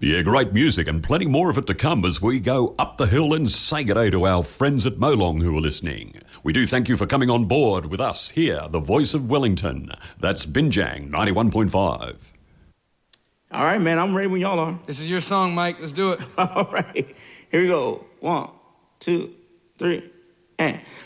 Yeah, great music and plenty more of it to come as we go up the hill and say good day to our friends at Molong who are listening. We do thank you for coming on board with us here, the voice of Wellington. That's Binjang 91.5. All right, man, I'm ready when y'all are. This is your song, Mike. Let's do it. All right, here we go. 1, 2, 3, and...